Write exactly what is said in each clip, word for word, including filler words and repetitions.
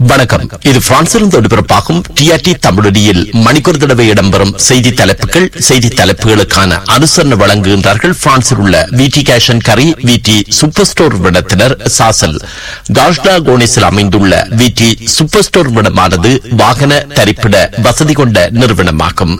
வணக்கம். இது பிரான்சிலிருந்து ஒளிபரப்பாகும் டிஆர்டி தமிழொலியில் மணிக்கூர் தடவை இடம்பெறும் செய்தி தலைப்புகள். செய்தி தலைப்புகளுக்கான அனுசரணை வழங்குகின்றார்கள் பிரான்சில் உள்ள விடி கேஷ் அண்ட் கரி விடி சூப்பர் ஸ்டோர் விடத்தினர் சாசல் காஷ்டா கோனிஸில் அமைந்துள்ள விடி சூப்பர் ஸ்டோர் விடமானது வாகன தரிப்பிட வசதி கொண்ட நிறுவனமாகும்.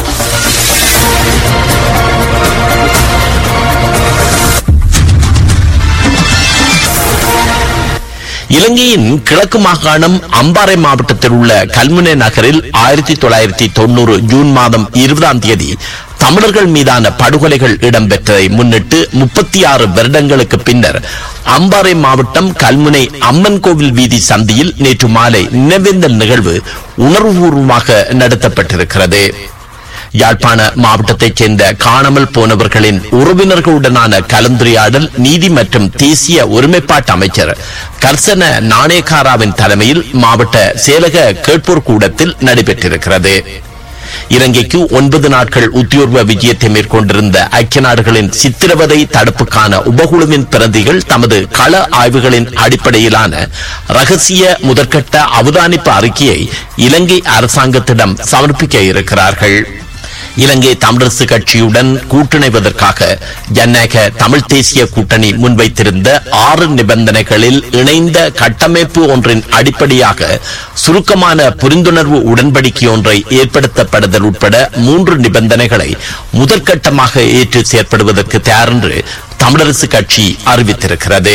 இலங்கையின் கிழக்கு மாகாணம் அம்பாறை மாவட்டத்தில் உள்ள கல்முனை நகரில் ஆயிரத்தி தொள்ளாயிரத்தி தொண்ணூறு ஜூன் மாதம் இருபதாம் தேதி தமிழர்கள் மீதான படுகொலைகள் இடம்பெற்றதை முன்னிட்டு முப்பத்தி ஆறு வருடங்களுக்கு பின்னர் அம்பாறை மாவட்டம் கல்முனை அம்மன் கோவில் வீதி சந்தியில் நேற்று மாலை நினைவேந்தல் நிகழ்வு உணர்வுபூர்வமாக நடத்தப்பட்டிருக்கிறது. யாழ்ப்பாண மாவட்டத்தைச் சேர்ந்த காணாமல் போனவர்களின் உறவினர்களுடனான கலந்துரையாடல் நீதி மற்றும் தேசிய ஒருமைப்பாட்டு அமைச்சர் கர்சன நாணயக்காராவின் தலைமையில் மாவட்ட செயலக கேட்போர் கூடத்தில் நடைபெற்றிருக்கிறது. இலங்கைக்கு ஒன்பது நாட்கள் உத்தியோர்வ விஜயத்தை மேற்கொண்டிருந்த ஐக்கிய நாடுகளின் சித்திரவதை தடுப்புக்கான உபகுழுவின் பிரதிகள் தமது கள ஆய்வுகளின் அடிப்படையிலான ரகசிய முதற்கட்ட அவதானிப்பு அறிக்கையை இலங்கை அரசாங்கத்திடம் சமர்ப்பிக்க இருக்கிறார்கள். இலங்கை தமிழரசு கட்சியுடன் கூட்டணிவதற்காக ஜனநாயக தமிழ் தேசிய கூட்டணி முன்வைத்திருந்த ஆறு நிபந்தனைகளில் இணைந்த கட்டமைப்பு ஒன்றின் அடிப்படையாக சுருக்கமான புரிந்துணர்வு உடன்படிக்கை ஒன்றை ஏற்படுத்தப்படுதல் உட்பட மூன்று நிபந்தனைகளை முதற்கட்டமாக ஏற்று செயற்படுவதற்கு தயார் என்று தமிழரசு கட்சி அறிவித்திருக்கிறது.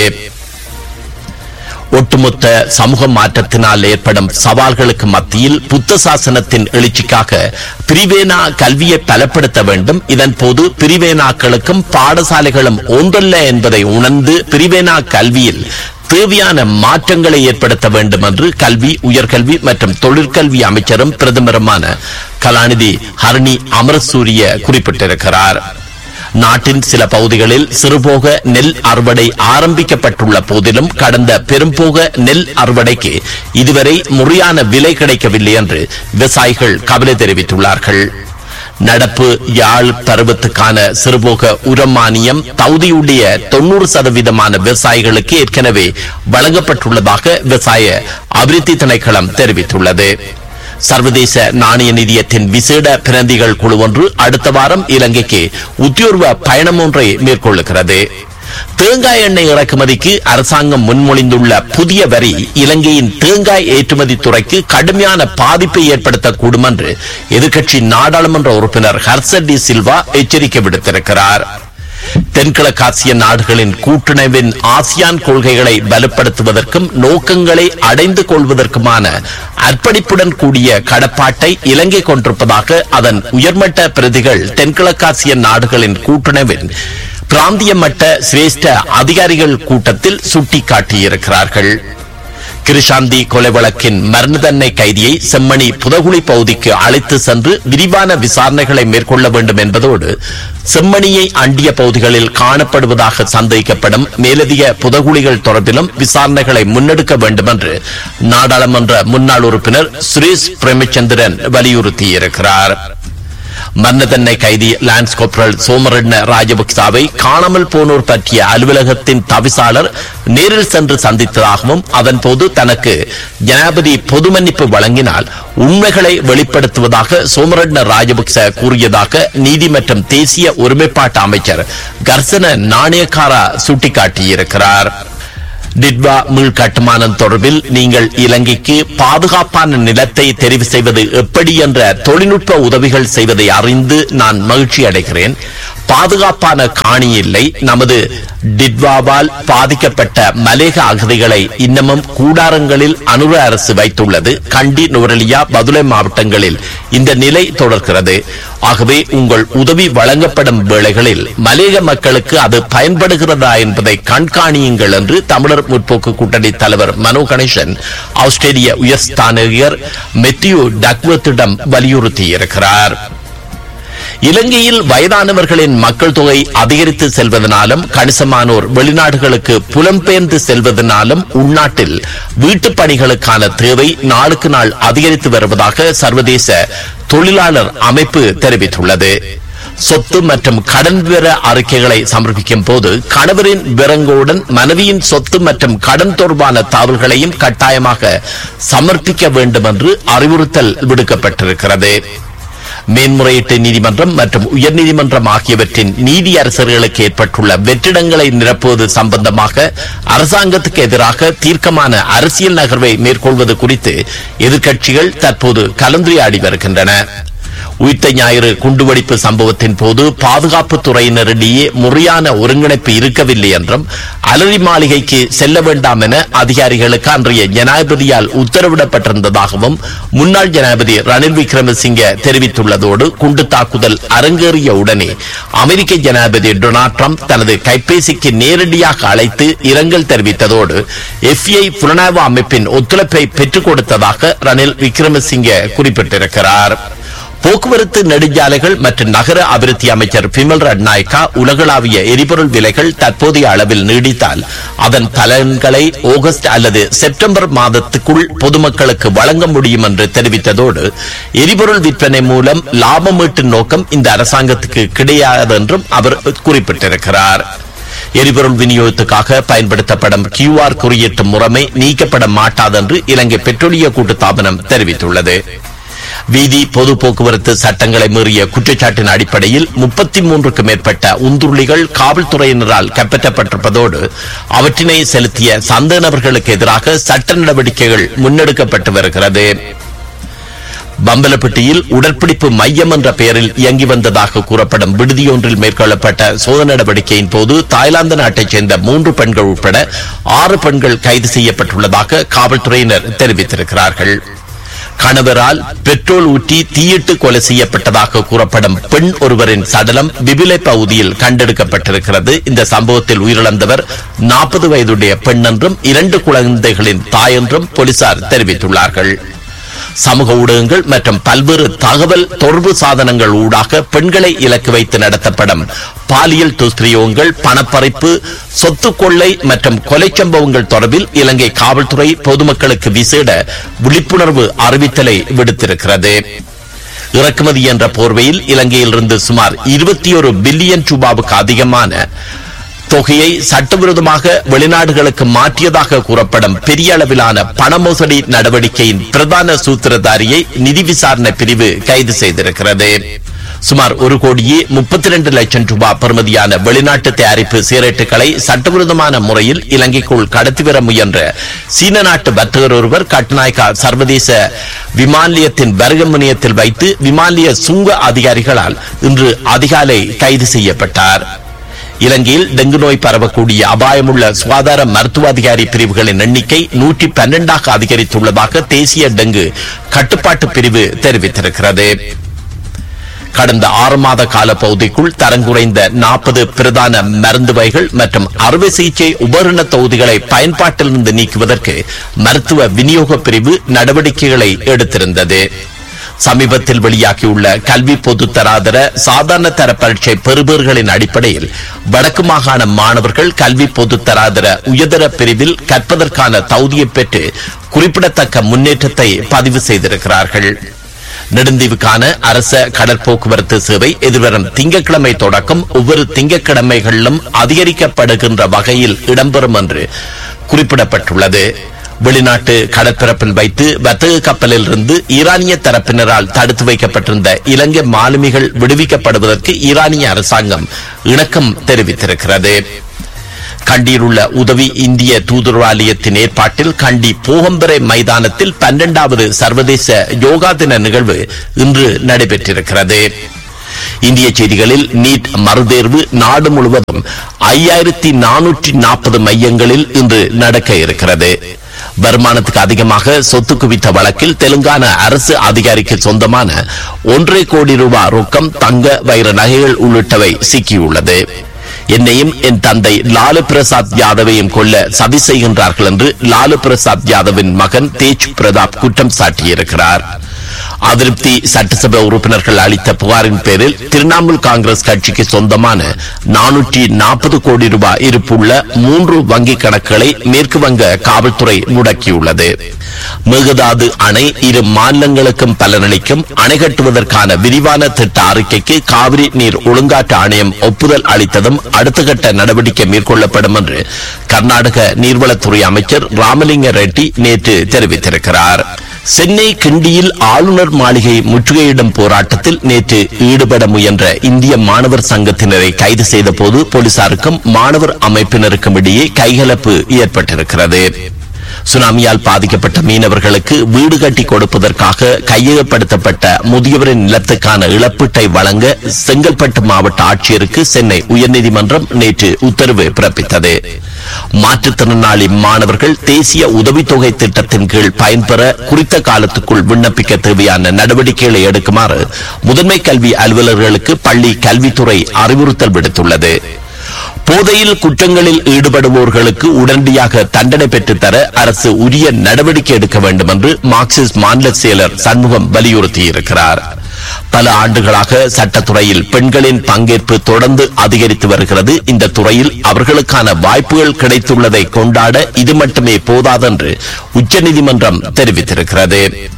ஒட்டுமொத்த சமூக மாற்றத்தினால் ஏற்படும் சவால்களுக்கு மத்தியில் புத்த சாசனத்தின் எழுச்சிக்காக பிரிவேனா கல்வியை பலப்படுத்த வேண்டும். இதன் போது பிரிவேனாக்களுக்கும் பாடசாலைகளும் ஒன்றல்ல என்பதை உணர்ந்து பிரிவேனா கல்வியில் தேவையான மாற்றங்களை ஏற்படுத்த வேண்டும் என்று கல்வி, உயர்கல்வி மற்றும் தொழிற்கல்வி அமைச்சரும் பிரதமருமான கலாநிதி ஹரணி அமரசூரிய குறிப்பிட்டிருக்கிறார். நாட்டின் சில பகுதிகளில் சிறுபோக நெல் அறுவடை ஆரம்பிக்கப்பட்டுள்ள போதிலும் கடந்த பெரும்போக நெல் அறுவடைக்கு இதுவரை முறையான விலை கிடைக்கவில்லை என்று விவசாயிகள் கவலை தெரிவித்துள்ளார்கள். நடப்பு யாழ் பருவத்துக்கான சிறுபோக உரமானியம் தகுதியுடைய தொன்னூறு சதவீதமான விவசாயிகளுக்கு ஏற்கனவே வழங்கப்பட்டுள்ளதாக விவசாய அபிவிருத்தி திணைக்களம் தெரிவித்துள்ளது. சர்வதேச நாணய நிதியத்தின் விசேட பிரதிகள் குழு ஒன்று அடுத்த வாரம் இலங்கைக்கு உத்தியோர்வ பயணம் ஒன்றை மேற்கொள்ளுகிறது. தேங்காய் எண்ணெய் இறக்குமதிக்கு அரசாங்கம் முன்மொழிந்துள்ள புதிய வரி இலங்கையின் தேங்காய் ஏற்றுமதி துறைக்கு கடுமையான பாதிப்பை ஏற்படுத்தக்கூடும் என்று எதிர்க்கட்சி நாடாளுமன்ற உறுப்பினர் ஹர்சன் டி சில்வா எச்சரிக்கை விடுத்திருக்கிறார். தென்கிழக்காசிய நாடுகளின் கூட்டணிவின் ஆசியான் கொள்கைகளை பலப்படுத்துவதற்கும் நோக்கங்களை அடைந்து கொள்வதற்குமான அர்ப்பணிப்புடன் கூடிய கடப்பாட்டை இலங்கை கொண்டிருப்பதாக அதன் உயர்மட்ட பிரதிகள் தென்கிழக்காசிய நாடுகளின் கூட்டணிவின் பிராந்திய மட்ட சிரேஷ்ட அதிகாரிகள் கூட்டத்தில் சுட்டிக்காட்டியிருக்கிறார்கள். கிருஷாந்தி கொலை வழக்கின் மரண தண்டனை கைதியை செம்மணி புதகுழி பகுதிக்கு அழைத்து சென்று விரிவான விசாரணைகளை மேற்கொள்ள வேண்டும் என்பதோடு செம்மணியை அண்டிய பகுதிகளில் காணப்படுவதாக சந்தேகிக்கப்படும் மேலதிக புதகுழிகள் தொடர்பிலும் விசாரணைகளை முன்னெடுக்க வேண்டும் என்று நாடாளுமன்ற முன்னாள் உறுப்பினர் சுரேஷ் பிரேமச்சந்திரன் வலியுறுத்தியிருக்கிறார். மரண தண்டனை கைதி லான்ஸ் கோப்ரல் சோமரட்ன ராஜபக்சாவை காணாமல் போனோர் பற்றிய அலுவலகத்தின் தவிசாளர் நேரில் சென்று சந்தித்ததாகவும் அதன் போது தனக்கு ஜனாதிபதி பொது மன்னிப்பு வழங்கினால் உண்மைகளை வெளிப்படுத்துவதாக சோமரட்ன ராஜபக்ச கூறியதாக நீதி மற்றும் தேசிய ஒருமைப்பாட்டு அமைச்சர் கர்சன நாணயக்காரா சுட்டிக்காட்டியிருக்கிறார். டிட்வா மீள் கட்டுமானம் தொடர்பில் நீங்கள் இலங்கைக்கு பாதுகாப்பான நிலத்தை தெரிவு செய்வது எப்படி என்ற தொழில்நுட்ப உதவிகள் செய்வதை அறிந்து நான் மகிழ்ச்சி அடைகிறேன். பாதுகாப்பான காணி இல்லை. நமது டிட்வாவால் பாதிக்கப்பட்ட மலேக அகதிகளை இன்னமும் கூடாரங்களில் அனுர அரசு வைத்துள்ளது. கண்டி, நுவரெலியா, பதுளை மாவட்டங்களில் இந்த நிலை தொடர்கிறது. ஆகவே உங்கள் உதவி வழங்கப்படும் வேளைகளில் மலேக மக்களுக்கு அது பயன்படுகிறதா என்பதை கண்காணியுங்கள் என்று தமிழர் முற்போக்கு கூட்டணி தலைவர் மனோ கணேசன் ஆஸ்திரேலிய உயர்ஸ்தானிகர் மெத்தியூ டக்வர்த்திடம் வலியுறுத்தியிருக்கிறார். இலங்கையில் வயதானவர்களின் மக்கள் தொகை அதிகரித்து செல்வதனாலும் கணிசமானோர் வெளிநாடுகளுக்கு புலம்பெயர்ந்து செல்வதனாலும் உள்நாட்டில் வீட்டுப் பணிகளுக்கான தேவை நாளுக்கு நாள் அதிகரித்து வருவதாக சர்வதேச தொழிலாளர் அமைப்பு தெரிவித்துள்ளது. சொத்து மற்றும் கடன் விவர அறிக்கைகளை சமர்ப்பிக்கும் போது கணவரின் விவரங்களுடன் மனைவியின் சொத்து மற்றும் கடன் தொடர்பான தகவல்களையும் கட்டாயமாக சமர்ப்பிக்க வேண்டும் என்று அறிவுறுத்தல் விடுக்கப்பட்டிருக்கிறது. மேன்முறையீட்டு நீதிமன்றம் மற்றும் உயர்நீதிமன்றம் ஆகியவற்றின் நீதியரசர்களுக்கு ஏற்பட்டுள்ள வெற்றிடங்களை நிரப்புவது சம்பந்தமாக அரசாங்கத்துக்கு எதிராக தீர்க்கமான அரசியல் நகர்வை மேற்கொள்வது குறித்து எதிர்க்கட்சிகள் தற்போது கலந்துரையாடி வருகின்றன. உயிர்த்த ஞாயிறு குண்டுவெடிப்பு சம்பவத்தின் போது பாதுகாப்பு துறையினரிடையே முறையான ஒருங்கிணைப்பு இருக்கவில்லை என்றும் அலரி மாளிகைக்கு செல்ல வேண்டாம் என அதிகாரிகளுக்கு அன்றைய ஜனாதிபதியால் உத்தரவிடப்பட்டிருந்ததாகவும் முன்னாள் ஜனாதிபதி ரணில் விக்ரமசிங்கே தெரிவித்துள்ளதோடு குண்டு தாக்குதல் அரங்கேறிய உடனே அமெரிக்க ஜனாதிபதி டொனால்ட் ட்ரம்ப் தனது கைபேசிக்கு நேரடியாக அழைத்து இரங்கல் தெரிவித்ததோடு எஃப்ஐ புலனாய்வு அமைப்பின் ஒத்துழைப்பை பெற்றுக் கொடுத்ததாக ரணில் விக்ரமசிங்கே குறிப்பிட்டிருக்கிறார். போக்குவரத்து நெடுஞ்சாலைகள் மற்றும் நகர அபிவிருத்தி அமைச்சர் பிமல் ரட்நாயக்கா உலகளாவிய எரிபொருள் விலைகள் தற்போதைய அளவில் நீடித்தால் அதன் பலன்களை ஆகஸ்ட் அல்லது செப்டம்பர் மாதத்துக்குள் பொதுமக்களுக்கு வழங்க முடியும் என்று தெரிவித்ததோடு எரிபொருள் விற்பனை மூலம் லாபம் ஈட்டும் நோக்கம் இந்த அரசாங்கத்துக்கு கிடையாது என்றும் அவர் குறிப்பிட்டிருக்கிறார். எரிபொருள் விநியோகத்துக்காக பயன்படுத்தப்படும் கியூ ஆர் குறியீட்டு முறைமை நீக்கப்பட மாட்டாது என்று இலங்கை பெட்ரோலிய கூட்டுத்தாபனம் தெரிவித்துள்ளது. வீதி பொது போக்குவரத்து சட்டங்களை மீறிய குற்றச்சாட்டின் அடிப்படையில் முப்பத்தி மூன்றுக்கு மேற்பட்ட உந்துருளிகள் காவல்துறையினரால் கைப்பற்றப்பட்டிருப்பதோடு அவற்றினை செலுத்திய சந்தேக நபர்களுக்கு எதிராக சட்ட நடவடிக்கைகள் முன்னெடுக்கப்பட்டு வருகிறது. பம்பலப்பட்டியில் உடற்பிடிப்பு மையம் என்ற பெயரில் இயங்கி வந்ததாக கூறப்படும் விடுதியொன்றில் மேற்கொள்ளப்பட்ட சோதனை நடவடிக்கையின் போது தாய்லாந்து நாட்டைச் சேர்ந்த மூன்று பெண்கள் உட்பட ஆறு பெண்கள் கைது செய்யப்பட்டுள்ளதாக காவல்துறையினர் தெரிவித்திருக்கிறார்கள். கணவரால் பெட்ரோல் ஊற்றி தீயிட்டு கொலை செய்யப்பட்டதாக கூறப்படும் பெண் ஒருவரின் சடலம் விபிலை பகுதியில் கண்டெடுக்கப்பட்டிருக்கிறது. இந்த சம்பவத்தில் உயிரிழந்தவர் நாற்பது வயதுடைய பெண் என்றும் இரண்டு குழந்தைகளின் தாய் என்றும் போலீசார் தெரிவித்துள்ளார்கள். சமூக ஊடகங்கள் மற்றும் பல்வேறு தகவல் தொடர்பு சாதனங்கள் ஊடாக பெண்களை இலக்கு வைத்து நடத்தப்படும் பாலியல் துஷ்பிரயோகங்கள், பணப்பறிப்பு, சொத்து கொள்ளை மற்றும் கொலை சம்பவங்கள் தொடர்பில் இலங்கை காவல்துறை பொதுமக்களுக்கு விசேட விழிப்புணர்வு அறிவித்தலை விடுத்திருக்கிறது. இறக்குமதி என்ற போர்வையில் இலங்கையிலிருந்து சுமார் இருபத்தி ஒரு பில்லியன் ரூபாவுக்கு அதிகமான தொகையை சட்டவிரோதமாக வெளிநாடுகளுக்கு மாற்றியதாக கூறப்படும் பெரிய அளவிலான பண மோசடி நடவடிக்கையின் பிரதான சூத்திரதாரியை நிதி விசாரணை பிரிவு கைது செய்திருக்கிறது. சுமார் ஒரு கோடியே முப்பத்தி இரண்டு லட்சம் ரூபாய் பெறுமதியான வெளிநாட்டு தயாரிப்பு சிகரெட்டுகளை சட்டவிரோதமான முறையில் இலங்கைக்குள் கடத்தி வர முயன்ற சீன நாட்டு வர்த்தகர் ஒருவர் கட்நாயக்கா சர்வதேச விமான நிலையத்தின் வருகை முனையத்தில் வைத்து விமான நிலைய சுங்க அதிகாரிகளால் இன்று அதிகாலை கைது செய்யப்பட்டார். இலங்கையில் டெங்கு நோய் பரவக்கூடிய அபாயமுள்ள சுகாதார மருத்துவ அதிகாரி பிரிவுகளின் எண்ணிக்கை நூற்றி பன்னெண்டாக அதிகரித்துள்ளதாக தேசிய டெங்கு கட்டுப்பாட்டு பிரிவு தெரிவித்திருக்கிறது. கடந்த ஆறு மாத கால பகுதிக்குள் தரங்குறைந்த நாற்பது பிரதான மருந்து வகைகள் மற்றும் அறுவை சிகிச்சை உபகரண தொகுதிகளை பயன்பாட்டிலிருந்து நீக்குவதற்கு மருத்துவ விநியோக பிரிவு நடவடிக்கைகளை எடுத்திருந்தது. சமீபத்தில் வெளியாகியுள்ள கல்வி பொது தராதர சாதாரண தர பரீட்சை பெறுபவர்களின் அடிப்படையில் வடக்கு மாகாண மாணவர்கள் கல்வி பொது தராதர உயர்தர பிரிவில் கற்பதற்கான தகுதியை பெற்று குறிப்பிடத்தக்க முன்னேற்றத்தை பதிவு செய்திருக்கிறார்கள். நெடுந்தீவுக்கான அரச கடற்போக்குவரத்து சேவை எதிர்வரும் திங்கட்கிழமை தொடக்கம் ஒவ்வொரு திங்கட்கிழமைகளிலும் அதிகரிக்கப்படுகின்ற வகையில் இடம்பெறும் என்று குறிப்பிடப்பட்டுள்ளது. வெளிநாட்டு கடற்பரப்பில் வைத்து வர்த்தக கப்பலில் இருந்து ஈரானிய தரப்பினரால் தடுத்து வைக்கப்பட்டிருந்த இலங்கை மாலுமிகள் விடுவிக்கப்படுவதற்கு ஈரானிய அரசாங்கம் இணக்கம் தெரிவித்திருக்கிறது. கண்டியில் உள்ள உதவி இந்திய தூதரவாலயத்தின் ஏற்பாட்டில் கண்டி போகம்பரை மைதானத்தில் பன்னெண்டாவது சர்வதேச யோகா தின நிகழ்வு இன்று நடைபெற்றிருக்கிறது. இந்திய செய்திகளில் நீட் மறுதேர்வு நாடு முழுவதும் ஐயாயிரத்தி நானூற்றி நாற்பது மையங்களில் இன்று நடக்க இருக்கிறது. வருமானத்துக்கு அதிகமாக சொத்து குவித்த வழக்கில் தெலுங்கானா அரசு அதிகாரிக்கு சொந்தமான ஒன்றரை கோடி ரூபாய் ரொக்கம், தங்க, வைர நகைகள் உள்ளிட்டவை சிக்கியுள்ளது. என்னையும் என் தந்தை லாலு பிரசாத் யாதவையும் கொல்ல சதி செய்கின்றார்கள் என்று லாலு பிரசாத் யாதவின் மகன் தேஜ் பிரதாப் குற்றம் சாட்டியிருக்கிறார். அதிருப்தி சட்டசபை உறுப்பினர்கள் அளித்த புகாரின் பேரில் திரிணாமுல் காங்கிரஸ் கட்சிக்கு சொந்தமான நானூற்றி நாற்பது கோடி ரூபாய் இருப்புள்ள மூன்று வங்கிக் கணக்குகளை மேற்கு வங்க காவல்துறை முடக்கியுள்ளது. மேகதாது அணை இரு மாநிலங்களுக்கும் பலனளிக்கும். அணை கட்டுவதற்கான விரிவான திட்ட அறிக்கைக்கு காவிரி நீர் ஒழுங்காற்று ஆணையம் ஒப்புதல் அளித்ததும் அடுத்த கட்ட நடவடிக்கை மேற்கொள்ளப்படும் என்று கர்நாடக நீர்வளத்துறை அமைச்சர் ராமலிங்க ரெட்டி நேற்று தெரிவித்திருக்கிறார். சென்னை கிண்டியில் ஆளுநர் மாளிகை முற்றுகையிடும் போராட்டத்தில் நேற்று ஈடுபட முயன்ற இந்திய மாணவர் சங்கத்தினரை கைது செய்த போது போலீசாருக்கும் மாணவர் அமைப்பினருக்கும் இடையே கைகலப்பு ஏற்பட்டிருக்கிறது. சுனாமியால் பாதிக்கப்பட்ட மீனவர்களுக்கு வீடு கட்டி கொடுப்பதற்காக கையகப்படுத்தப்பட்ட முதியவரின் நிலத்துக்கான இழப்பீட்டை வழங்க செங்கல்பட்டு மாவட்ட ஆட்சியருக்கு சென்னை உயர்நீதிமன்றம் நேற்று உத்தரவு பிறப்பித்தது. மாற்றுத்திறனாளி மாணவர்கள் தேசிய உதவித்தொகை திட்டத்தின் கீழ் பயன்பெற குறித்த காலத்துக்குள் விண்ணப்பிக்க தேவையான நடவடிக்கைகளை எடுக்குமாறு முதன்மை கல்வி அலுவலர்களுக்கு பள்ளி கல்வித்துறை அறிவுறுத்தல் விடுத்துள்ளது. போதையில் குற்றங்களில் ஈடுபடுவோர்களுக்கு உடனடியாக தண்டனை பெற்றுத்தர அரசு உரிய நடவடிக்கை எடுக்க வேண்டும் என்று மார்க்சிஸ்ட் மாநில செயலர் சண்முகம் வலியுறுத்தியிருக்கிறார். பல ஆண்டுகளாக சட்டத்துறையில் பெண்களின் பங்கேற்பு தொடர்ந்து அதிகரித்து வருகிறது. இந்த துறையில் அவர்களுக்கான வாய்ப்புகள் கிடைத்துள்ளதை கொண்டாட இது மட்டுமே போதாதென்று உச்சநீதிமன்றம் தெரிவித்திருக்கிறது.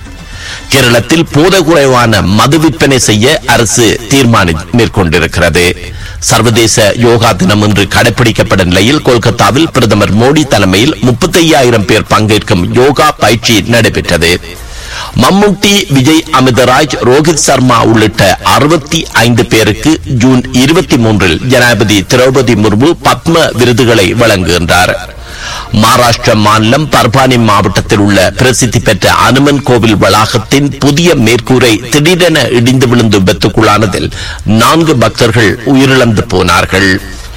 கேரளத்தில் போதை குறைவான மது விற்பனை செய்ய அரசு தீர்மானம் மேற்கொண்டிருக்கிறது. சர்வதேச யோகா தினம் இன்று கடைபிடிக்கப்படும் நிலையில் கொல்கத்தாவில் பிரதமர் மோடி தலைமையில் முப்பத்தி ஐயாயிரம் பேர் பங்கேற்கும் யோகா பயிற்சி நடைபெற்றது. மம்முட்டி, விஜய் அமிர்தராஜ், ரோஹித் சர்மா உள்ளிட்ட அறுபத்தி ஐந்து பேருக்கு ஜூன் இருபத்தி மூன்றில் ஜனாதிபதி திரௌபதி முர்மு பத்ம விருதுகளை வழங்குகின்றார். மகாராஷ்டிர மாநிலம் பர்பானி மாவட்டத்தில் உள்ள பிரசித்தி பெற்ற அனுமன் கோவில் வளாகத்தின் புதிய மேற்கூரை திடீரென இடிந்து விழுந்து விபத்துக்குள்ளானதில் நான்கு பக்தர்கள் உயிரிழந்து போனார்கள்.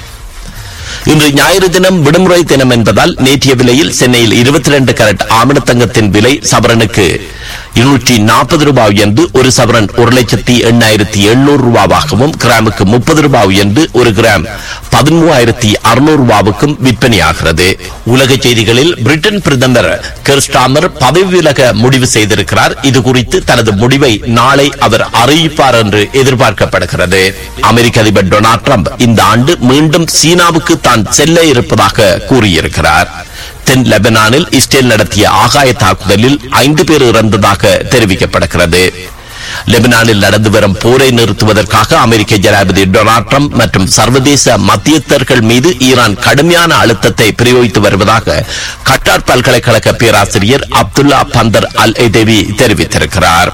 இன்று ஞாயிறு தினம் விடுமுறை தினம் என்பதால் நேற்றைய விலையில் சென்னையில் இருபத்தி இரண்டு கேரட் ஆமணத்தங்கத்தின் விலை சவரனுக்கு இருநூற்றி நாற்பது ரூபாய் என்று ஒரு சவரன் ஒரு லட்சத்தி எண்ணாயிரத்தி எழுநூறு ரூபாவாகவும் கிராமுக்கு முப்பது ரூபாய் என்று ஒரு கிராம் பதிமூவாயிரத்தி அறுநூறு ரூபாவுக்கும் விற்பனையாகிறது. உலக செய்திகளில் பிரிட்டன் பிரதமர் கீர் ஸ்டார்மர் பதவி விலக முடிவு செய்திருக்கிறார். இது குறித்து தனது முடிவை நாளை அவர் அறிவிப்பார் என்று எதிர்பார்க்கப்படுகிறது. அமெரிக்க அதிபர் டொனால்ட் ட்ரம்ப் இந்த ஆண்டு மீண்டும் சீனாவுக்கு தான் செல்ல இருப்பதாக கூறியிருக்கிறார். தென் லெபனானில் இஸ்ரேல் நடத்திய ஆகாய தாக்குதலில் ஐந்து பேர் இறந்ததாக தெரிவிக்கப்படுகிறது. லெபனானில் நடந்து வரும் போரை நிறுத்துவதற்காக அமெரிக்க ஜனாதிபதி டொனால்ட் ட்ரம்ப் மற்றும் சர்வதேச மத்தியஸ்தர்கள் மீது ஈரான் கடுமையான அழுத்தத்தை பிரயோகித்து வருவதாக கட்டார் பல்கலைக்கழக பேராசிரியர் அப்துல்லா பந்தர் அல் எதேவி தெரிவித்திருக்கிறார்.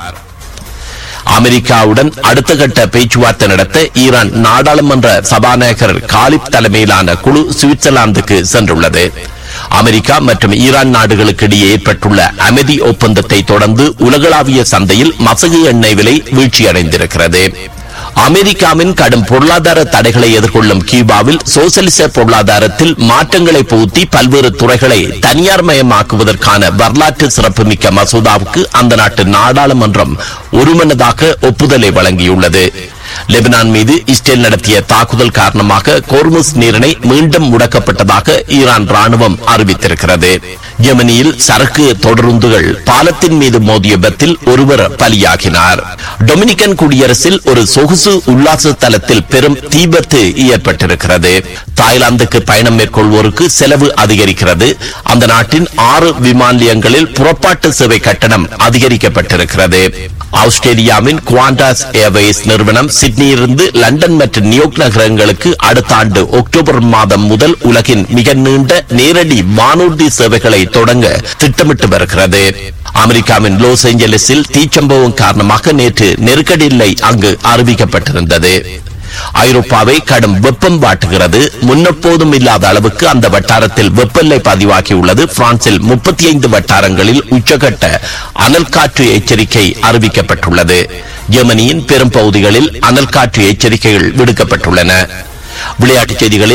அமெரிக்காவுடன் அடுத்த கட்ட பேச்சுவார்த்தை நடத்த ஈரான் நாடாளுமன்ற சபாநாயகர் காலிப் தலைமையிலான குழு சுவிட்சர்லாந்துக்கு சென்றுள்ளது. அமெரிக்கா மற்றும் ஈரான் நாடுகளுக்கு இடையே ஏற்பட்டுள்ள அமைதி ஒப்பந்தத்தை தொடர்ந்து உலகளாவிய சந்தையில் மசகு எண்ணெய் விலை வீழ்ச்சியடைந்திருக்கிறது. அமெரிக்காவின் கடும் பொருளாதார தடைகளை எதிர்கொள்ளும் கியூபாவில் சோசியலிச பொருளாதாரத்தில் மாற்றங்களை புகுத்தி பல்வேறு துறைகளை தனியார் மயமாக்குவதற்கான வரலாற்று சிறப்புமிக்க மசோதாவுக்கு அந்த நாட்டு நாடாளுமன்றம் ஒருமனதாக ஒப்புதலை வழங்கியுள்ளது. லெபனான் மீது இஸ்ரேல் நடத்திய தாக்குதல் காரணமாக கோர்முஸ் நீரிணை மீண்டும் முடக்கப்பட்டதாக ஈரான் ராணுவம் அறிவித்திருக்கிறது. யெமனியில் சரக்கு தொடருந்துகள் பாலத்தின் மீது மோதிய விபத்தில் ஒருவர் பலியாகினார். டொமினிக்கன் குடியரசில் ஒரு சொகுசு உல்லாச தலத்தில் பெரும் தீபத்து ஏற்பட்டிருக்கிறது. தாய்லாந்துக்கு பயணம் மேற்கொள்வோருக்கு செலவு அதிகரிக்கிறது. அந்த நாட்டின் ஆறு விமான நிலையங்களில் புறப்பாட்டு சேவை கட்டணம் அதிகரிக்கப்பட்டிருக்கிறது. ஆஸ்திரேலியாவின் குவாண்டாஸ் ஏர்வேஸ் நிறுவனம் சிட்னியிலிருந்து லண்டன் மற்றும் நியூயார்க் நகரங்களுக்கு அடுத்த ஆண்டு அக்டோபர் மாதம் முதல் உலகின் மிக நீண்ட நேரடி வானூர்தி சேவைகளை தொடங்க திட்டமிட்டு வருகிறது. அமெரிக்காவின் லாஸ் ஏஞ்சலிஸில் தீச்சம்பவம் காரணமாக நேற்று நெருக்கடி நிலை அங்கு அறிவிக்கப்பட்டிருந்தது. ஐரோப்பாவை கடும் வெப்பம் வாட்டுகிறது. முன்னெப்போதும் இல்லாத அளவுக்கு அந்த வட்டாரத்தில் வெப்பநிலை பதிவாகியுள்ளது. பிரான்சில் முப்பத்தி ஐந்து வட்டாரங்களில் உச்சகட்ட அனல் காற்று எச்சரிக்கை அறிவிக்கப்பட்டுள்ளது. ஜெர்மனியின் பெரும் பகுதிகளில் அனல் காற்று எச்சரிக்கைகள் விடுக்கப்பட்டுள்ளன. விளையாட்டுச் செய்திகளில்